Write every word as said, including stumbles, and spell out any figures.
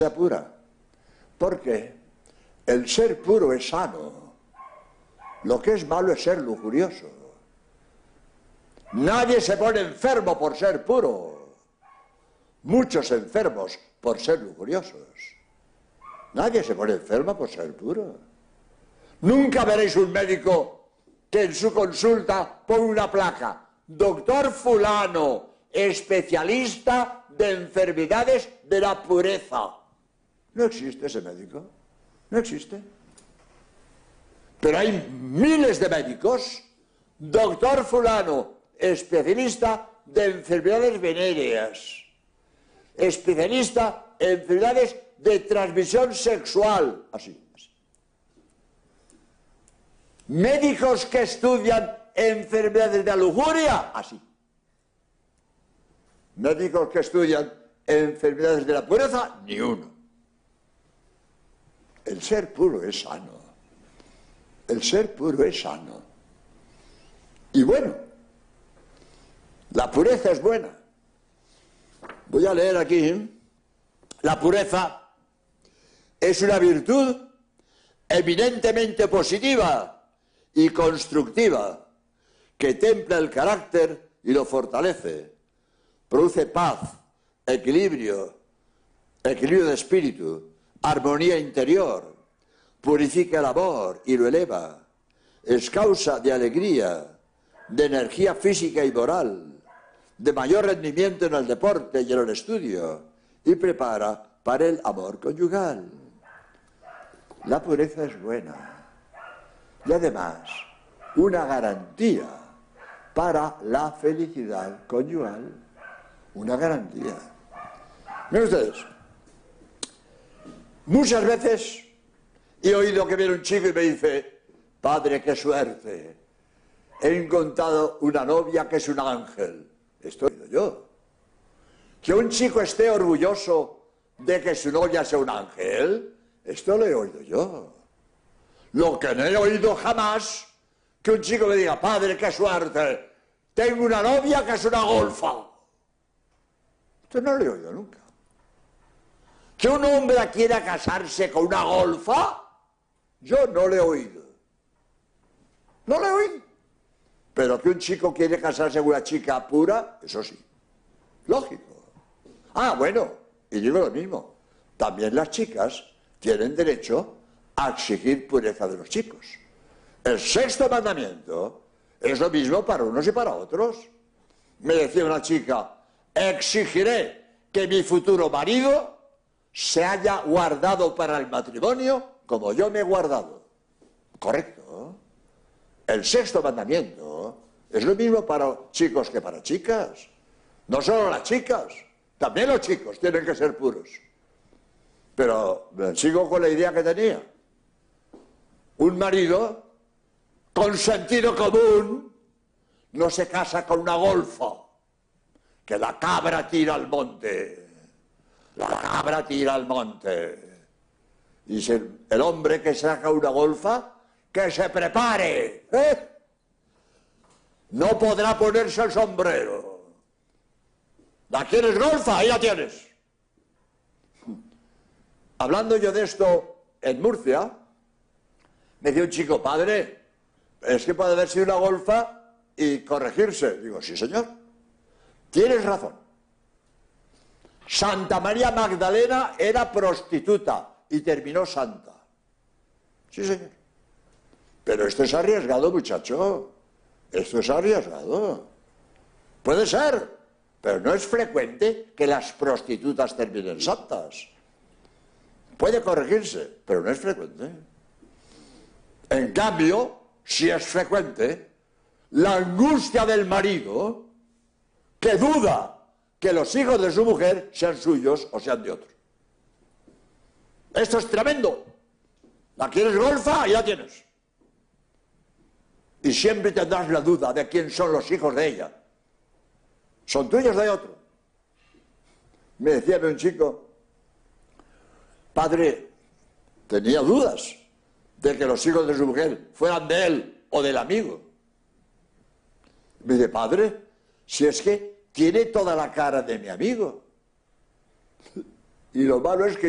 pura, porque el ser puro es sano, lo que es malo es ser lujurioso. Nadie se pone enfermo por ser puro, muchos enfermos por ser lujuriosos. Nadie se pone enfermo por ser puro. Nunca veréis un médico que en su consulta ponga una placa: doctor fulano, especialista de enfermedades de la pureza. No existe ese médico, no existe. Pero hay miles de médicos: doctor fulano, especialista de enfermedades venéreas, especialista en enfermedades de transmisión sexual, así, así. Médicos que estudian enfermedades de la lujuria, así. Médicos que estudian enfermedades de la pureza, ni uno. El ser puro es sano. El ser puro es sano. Y bueno, la pureza es buena. Voy a leer aquí. La pureza es una virtud eminentemente positiva y constructiva que templa el carácter y lo fortalece. Produce paz, equilibrio, equilibrio de espíritu, armonía interior, purifica el amor y lo eleva. Es causa de alegría, de energía física y moral, de mayor rendimiento en el deporte y en el estudio, y prepara para el amor conyugal. La pureza es buena y además una garantía para la felicidad conyugal. Una garantía. Miren ustedes, muchas veces he oído que viene un chico y me dice: padre, qué suerte, he encontrado una novia que es un ángel. Esto he oído yo. Que un chico esté orgulloso de que su novia sea un ángel, esto lo he oído yo. Lo que no he oído jamás, que un chico me diga: padre, qué suerte, tengo una novia que es una golfa. Esto no lo he oído nunca. Que un hombre quiera casarse con una golfa, yo no lo he oído. No lo he oído. Pero que un chico quiere casarse con una chica pura, eso sí. Lógico. Ah, bueno, y digo lo mismo. También las chicas tienen derecho a exigir pureza de los chicos. El sexto mandamiento es lo mismo para unos y para otros. Me decía una chica: exigiré que mi futuro marido se haya guardado para el matrimonio como yo me he guardado. Correcto. El sexto mandamiento es lo mismo para chicos que para chicas. No solo las chicas, también los chicos tienen que ser puros. Pero sigo con la idea que tenía. Un marido con sentido común no se casa con una golfa. Que la cabra tira al monte. La cabra tira al monte. Y si el hombre que saca una golfa, que se prepare. ¿Eh? No podrá ponerse el sombrero. ¿La quieres golfa? Ahí la tienes. Hablando yo de esto en Murcia, me decía un chico: padre, es que puede haber sido una golfa y corregirse. Digo: sí, señor. Tienes razón. Santa María Magdalena era prostituta y terminó santa. Sí, señor. Pero esto es arriesgado, muchacho. Esto es arriesgado. Puede ser, pero no es frecuente que las prostitutas terminen santas. Puede corregirse, pero no es frecuente. En cambio, si es frecuente, la angustia del marido que duda que los hijos de su mujer sean suyos o sean de otro. Esto es tremendo. ¿La quieres golfa? Ya tienes. Y siempre tendrás la duda de quién son los hijos de ella. ¿Son tuyos o de otro? Me decía un chico: padre, tenía dudas de que los hijos de su mujer fueran de él o del amigo. Me dice: padre, si es que tiene toda la cara de mi amigo. Y lo malo es que